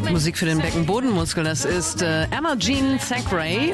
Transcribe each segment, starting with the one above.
Musik für den Beckenbodenmuskel. Das ist Emma Jean Thackeray.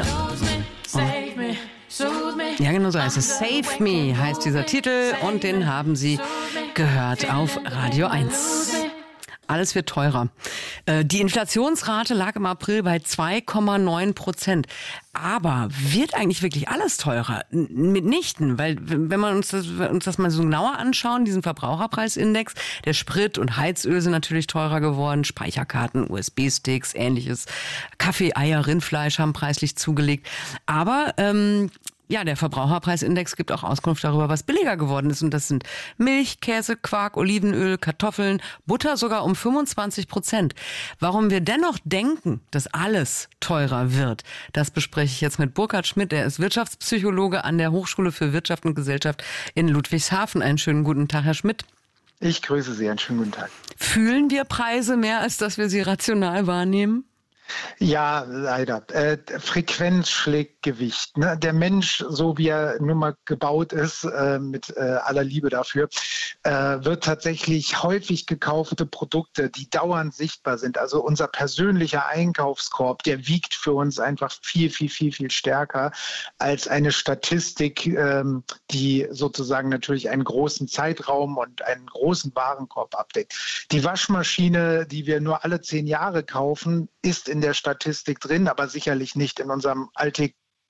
Ja, genau so heißt es. Save Me heißt dieser Titel und den haben Sie gehört auf Radio 1. Alles wird teurer. Die Inflationsrate lag im April bei 2,9%. Aber wird eigentlich wirklich alles teurer? Mitnichten, weil wenn wir uns das mal so genauer anschauen, diesen Verbraucherpreisindex, der Sprit und Heizöl sind natürlich teurer geworden, Speicherkarten, USB-Sticks, ähnliches, Kaffee, Eier, Rindfleisch haben preislich zugelegt. Aber ja, der Verbraucherpreisindex gibt auch Auskunft darüber, was billiger geworden ist. Und das sind Milch, Käse, Quark, Olivenöl, Kartoffeln, Butter sogar um 25%. Warum wir dennoch denken, dass alles teurer wird, das bespreche ich jetzt mit Burkhard Schmidt. Er ist Wirtschaftspsychologe an der Hochschule für Wirtschaft und Gesellschaft in Ludwigshafen. Einen schönen guten Tag, Herr Schmidt. Ich grüße Sie, einen schönen guten Tag. Fühlen wir Preise mehr, als dass wir sie rational wahrnehmen? Ja, leider. Frequenz schlägt Gewicht. Ne? Der Mensch, so wie er nun mal gebaut ist, mit aller Liebe dafür, wird tatsächlich häufig gekaufte Produkte, die dauernd sichtbar sind. Also unser persönlicher Einkaufskorb, der wiegt für uns einfach viel, viel, viel, viel stärker als eine Statistik, die sozusagen natürlich einen großen Zeitraum und einen großen Warenkorb abdeckt. Die Waschmaschine, die wir nur alle 10 Jahre kaufen, ist in der Statistik drin, aber sicherlich nicht in unserem Alltag.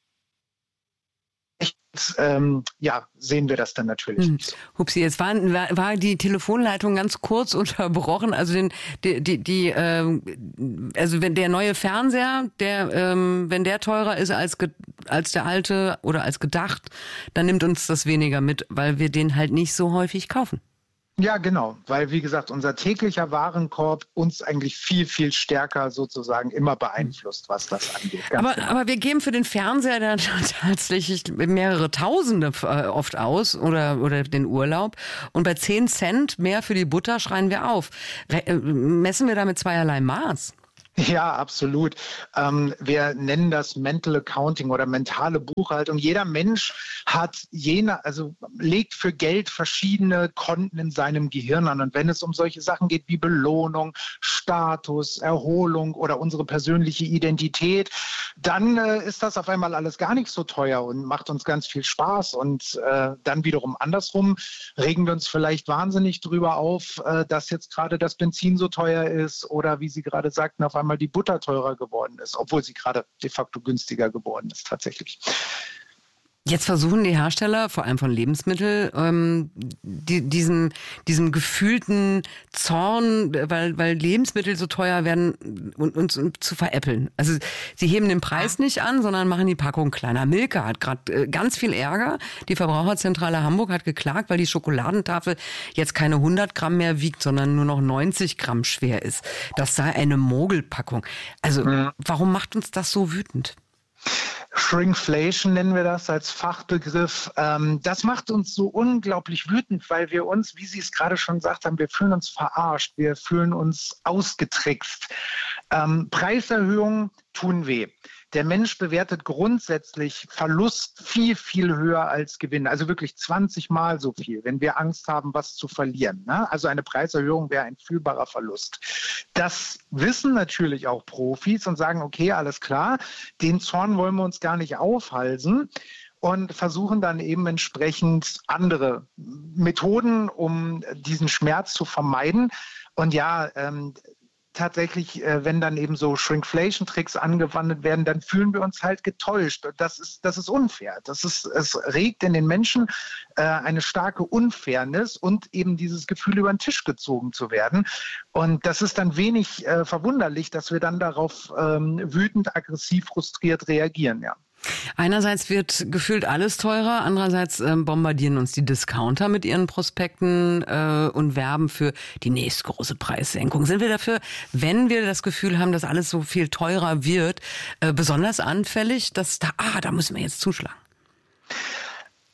Ja, sehen wir das dann natürlich nicht. Hupsi, jetzt war die Telefonleitung ganz kurz unterbrochen. Also also wenn der neue Fernseher, wenn der teurer ist als der alte oder als gedacht, dann nimmt uns das weniger mit, weil wir den halt nicht so häufig kaufen. Ja, genau, weil wie gesagt, unser täglicher Warenkorb uns eigentlich viel, viel stärker sozusagen immer beeinflusst, was das angeht. Aber wir geben für den Fernseher dann tatsächlich mehrere Tausende oft aus oder den Urlaub. Und bei 10 Cent mehr für die Butter schreien wir auf. Messen wir da mit zweierlei Maß? Ja, absolut. Wir nennen das Mental Accounting oder mentale Buchhaltung. Jeder Mensch legt für Geld verschiedene Konten in seinem Gehirn an. Und wenn es um solche Sachen geht wie Belohnung, Status, Erholung oder unsere persönliche Identität, dann ist das auf einmal alles gar nicht so teuer und macht uns ganz viel Spaß. Und dann wiederum andersrum regen wir uns vielleicht wahnsinnig drüber auf, dass jetzt gerade das Benzin so teuer ist oder wie Sie gerade sagten, auf einmal die Butter teurer geworden ist, obwohl sie gerade de facto günstiger geworden ist tatsächlich. Jetzt versuchen die Hersteller, vor allem von Lebensmitteln, diesem gefühlten Zorn, weil Lebensmittel so teuer werden, uns zu veräppeln. Also sie heben den Preis nicht an, sondern machen die Packung kleiner. Milka hat gerade ganz viel Ärger. Die Verbraucherzentrale Hamburg hat geklagt, weil die Schokoladentafel jetzt keine 100 Gramm mehr wiegt, sondern nur noch 90 Gramm schwer ist. Das sei eine Mogelpackung. Also warum macht uns das so wütend? Shrinkflation nennen wir das als Fachbegriff. Das macht uns so unglaublich wütend, weil wir uns, wie Sie es gerade schon gesagt haben, wir fühlen uns verarscht, wir fühlen uns ausgetrickst. Preiserhöhungen tun weh. Der Mensch bewertet grundsätzlich Verlust viel, viel höher als Gewinn. Also wirklich 20 Mal so viel, wenn wir Angst haben, was zu verlieren. Ne? Also eine Preiserhöhung wäre ein fühlbarer Verlust. Das wissen natürlich auch Profis und sagen, okay, alles klar, den Zorn wollen wir uns gar nicht aufhalsen. Und versuchen dann eben entsprechend andere Methoden, um diesen Schmerz zu vermeiden. Und ja, tatsächlich, wenn dann eben so Shrinkflation-Tricks angewandt werden, dann fühlen wir uns halt getäuscht. Das ist unfair. Es regt in den Menschen eine starke Unfairness und eben dieses Gefühl, über den Tisch gezogen zu werden. Und das ist dann wenig verwunderlich, dass wir dann darauf wütend, aggressiv, frustriert reagieren, ja. Einerseits wird gefühlt alles teurer, andererseits bombardieren uns die Discounter mit ihren Prospekten und werben für die nächste große Preissenkung. Sind wir dafür, wenn wir das Gefühl haben, dass alles so viel teurer wird, besonders anfällig, dass da müssen wir jetzt zuschlagen?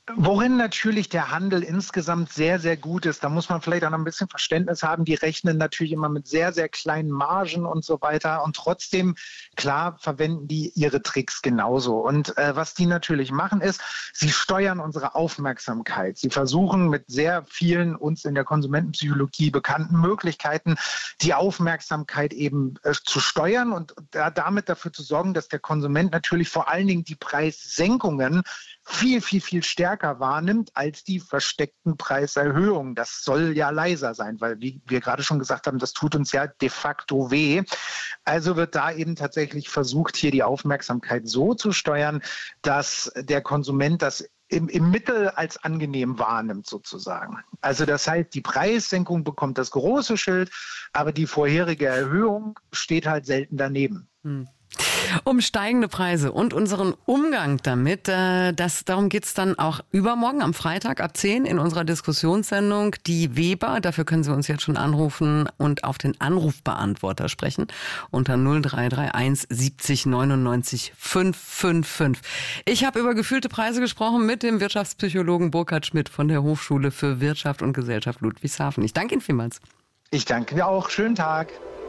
Worin natürlich der Handel insgesamt sehr, sehr gut ist, da muss man vielleicht auch noch ein bisschen Verständnis haben. Die rechnen natürlich immer mit sehr, sehr kleinen Margen und so weiter. Und trotzdem, klar, verwenden die ihre Tricks genauso. Und was die natürlich machen ist, sie steuern unsere Aufmerksamkeit. Sie versuchen mit sehr vielen uns in der Konsumentenpsychologie bekannten Möglichkeiten, die Aufmerksamkeit eben zu steuern und damit dafür zu sorgen, dass der Konsument natürlich vor allen Dingen die Preissenkungen viel, viel, viel stärker wahrnimmt als die versteckten Preiserhöhungen. Das soll ja leiser sein, weil, wie wir gerade schon gesagt haben, das tut uns ja de facto weh. Also wird da eben tatsächlich versucht, hier die Aufmerksamkeit so zu steuern, dass der Konsument das im Mittel als angenehm wahrnimmt sozusagen. Also das heißt, die Preissenkung bekommt das große Schild, aber die vorherige Erhöhung steht halt selten daneben. Um steigende Preise und unseren Umgang damit, darum geht's dann auch übermorgen am Freitag ab 10 in unserer Diskussionssendung Die Weber. Dafür können Sie uns jetzt schon anrufen und auf den Anrufbeantworter sprechen unter 0331 70 99 555. Ich habe über gefühlte Preise gesprochen mit dem Wirtschaftspsychologen Burkhard Schmidt von der Hochschule für Wirtschaft und Gesellschaft Ludwigshafen. Ich danke Ihnen vielmals. Ich danke dir auch. Schönen Tag.